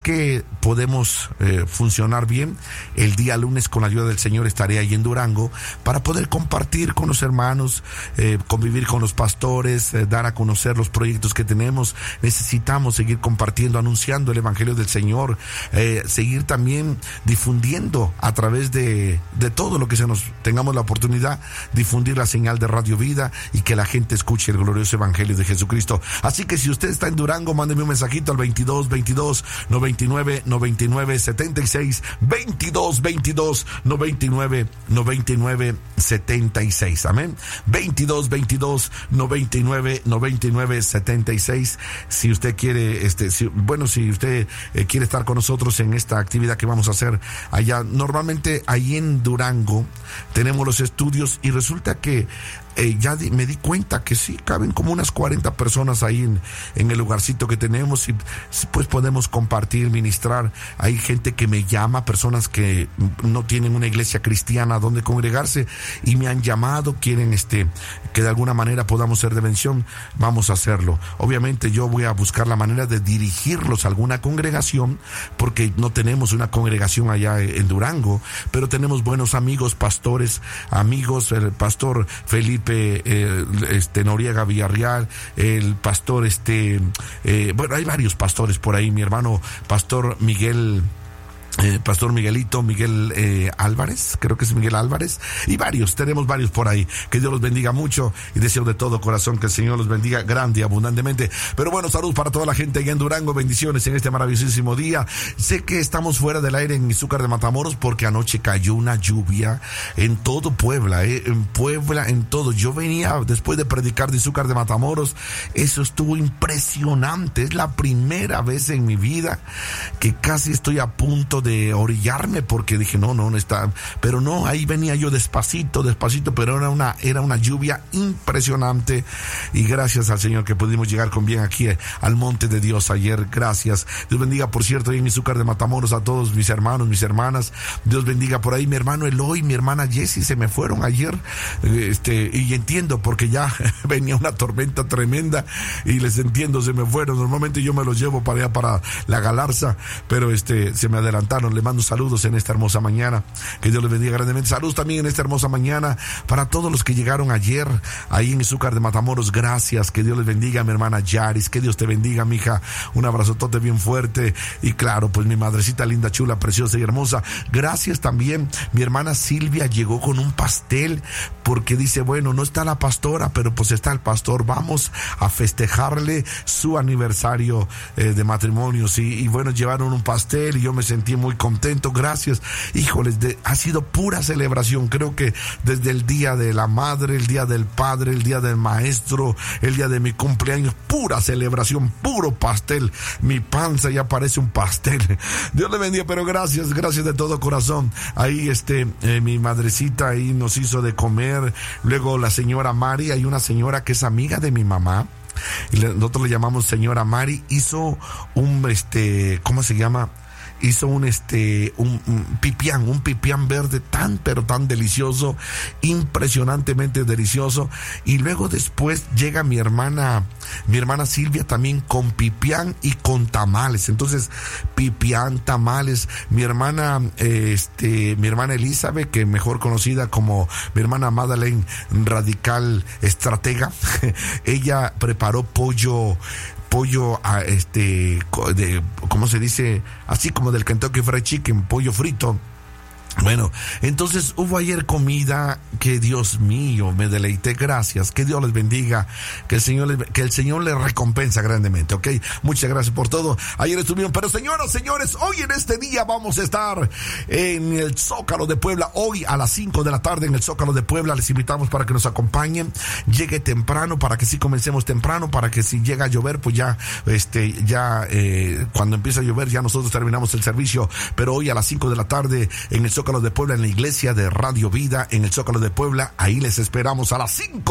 que podemos funcionar bien, el día lunes con la ayuda del Señor estaré ahí en Durango para poder compartir con los hermanos, convivir con los pastores, dar a conocer los proyectos que tenemos. Necesitamos seguir compartiendo, anunciando el Evangelio del Señor, seguir también difundiendo a través de todo lo que tengamos la oportunidad, difundir la señal de Radio Vida y que la gente escuche el glorioso Evangelio de Jesucristo. Así que si usted está en Durango, mándeme un mensajito al 22 22 99 99 76, 22 22 99 99 76. Amén. 22 22 99 99 76. Si usted quiere, si usted quiere estar con nosotros en esta actividad que vamos a hacer allá, normalmente ahí en Durango tenemos los estudios y resulta que ya me di cuenta que sí, caben como unas 40 personas ahí en el lugarcito que tenemos y pues podemos compartir, ministrar. Hay gente que me llama, personas que no tienen una iglesia cristiana donde congregarse y me han llamado, quieren que de alguna manera podamos ser de bendición. Vamos a hacerlo. Obviamente yo voy a buscar la manera de dirigirlos a alguna congregación, porque no tenemos una congregación allá en Durango, pero tenemos buenos amigos, pastores, amigos, el pastor Felipe Noriega Villarreal, el pastor hay varios pastores por ahí, mi hermano pastor Miguel Álvarez, creo que es Miguel Álvarez, y tenemos varios por ahí. Que Dios los bendiga mucho y deseo de todo corazón que el Señor los bendiga grande y abundantemente. Pero bueno, salud para toda la gente allá en Durango, bendiciones en este maravillosísimo día. Sé que estamos fuera del aire en Izúcar de Matamoros porque anoche cayó una lluvia en todo Puebla, en Puebla, en todo. Yo venía después de predicar de Izúcar de Matamoros, eso estuvo impresionante. Es la primera vez en mi vida que casi estoy a punto de orillarme porque dije no está, pero no, ahí venía yo despacito, pero era una lluvia impresionante y gracias al Señor que pudimos llegar con bien aquí al monte de Dios ayer. Gracias. Dios bendiga, por cierto, ahí en Izúcar de Matamoros a todos mis hermanos, mis hermanas. Dios bendiga por ahí mi hermano Eloy, mi hermana Jessie, se me fueron ayer, y entiendo porque ya venía una tormenta tremenda y les entiendo, se me fueron. Normalmente yo me los llevo para allá, para la Galarza, pero se me adelantaron. Le mando saludos en esta hermosa mañana. Que Dios les bendiga grandemente. Saludos también en esta hermosa mañana para todos los que llegaron ayer ahí en Izúcar de Matamoros. Gracias. Que Dios les bendiga, mi hermana Yaris. Que Dios te bendiga, mija. Un abrazotote bien fuerte. Y claro, pues mi madrecita linda, chula, preciosa y hermosa. Gracias también. Mi hermana Silvia llegó con un pastel porque dice, bueno, no está la pastora, pero pues está el pastor. Vamos a festejarle su aniversario de matrimonios. Y bueno, llevaron un pastel y yo me sentí muy contento. Gracias. Híjoles, ha sido pura celebración. Creo que desde el día de la madre, el día del padre, el día del maestro, el día de mi cumpleaños, pura celebración, puro pastel. Mi panza ya parece un pastel. Dios le bendiga, pero gracias de todo corazón. Ahí mi madrecita ahí nos hizo de comer. Luego la señora Mari, hay una señora que es amiga de mi mamá y nosotros le llamamos señora Mari. Hizo ¿cómo se llama? Hizo un pipián verde pero tan delicioso, impresionantemente delicioso. Y luego después llega mi hermana Silvia también con pipián y con tamales. Entonces, pipián, tamales. Mi hermana Elizabeth, que mejor conocida como mi hermana Madeleine Radical Estratega, ella preparó pollo ¿cómo se dice? Así como del Kentucky Fried Chicken, pollo frito. Bueno, entonces hubo ayer comida que, Dios mío, me deleité. Gracias, que Dios les bendiga, que el Señor les recompensa grandemente, ¿ok? Muchas gracias por todo. Ayer estuvieron, pero señoras, señores, hoy en este día vamos a estar en el Zócalo de Puebla. Hoy a las 5 de la tarde en el Zócalo de Puebla. Les invitamos para que nos acompañen. Llegue temprano para que sí comencemos temprano, para que si llega a llover, pues cuando empieza a llover ya nosotros terminamos el servicio. Pero hoy a las 5 de la tarde en el Zócalo de Puebla, en la iglesia de Radio Vida, en el Zócalo de Puebla, ahí les esperamos a las 5.